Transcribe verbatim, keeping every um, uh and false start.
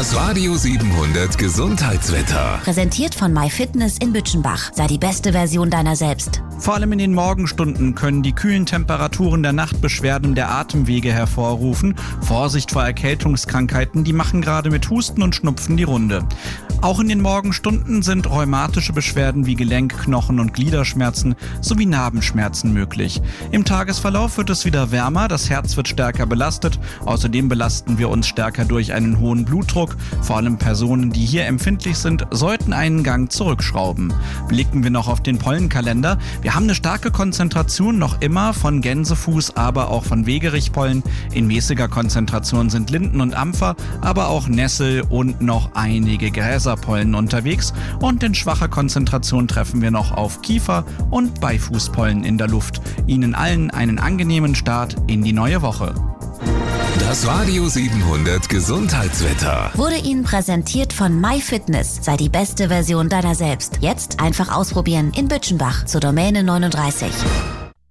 Das Radio siebenhundert Gesundheitswetter. Präsentiert von MyFitness in Bütchenbach. Sei die beste Version deiner selbst. Vor allem in den Morgenstunden können die kühlen Temperaturen der Nacht Beschwerden der Atemwege hervorrufen. Vorsicht vor Erkältungskrankheiten, die machen gerade mit Husten und Schnupfen die Runde. Auch in den Morgenstunden sind rheumatische Beschwerden wie Gelenk-, Knochen- und Gliederschmerzen sowie Narbenschmerzen möglich. Im Tagesverlauf wird es wieder wärmer, das Herz wird stärker belastet. Außerdem belasten wir uns stärker durch einen hohen Blutdruck. Vor allem Personen, die hier empfindlich sind, sollten einen Gang zurückschrauben. Blicken wir noch auf den Pollenkalender. Wir haben eine starke Konzentration noch immer von Gänsefuß, aber auch von Wegerichpollen. In mäßiger Konzentration sind Linden und Ampfer, aber auch Nessel und noch einige Gräserpollen unterwegs. Und in schwacher Konzentration treffen wir noch auf Kiefer- und Beifußpollen in der Luft. Ihnen allen einen angenehmen Start in die neue Woche. Das Radio siebenhundert Gesundheitswetter Wurde Ihnen präsentiert von MyFitness. Sei die beste Version deiner selbst. Jetzt einfach ausprobieren in Bütchenbach zur Domäne neununddreißig.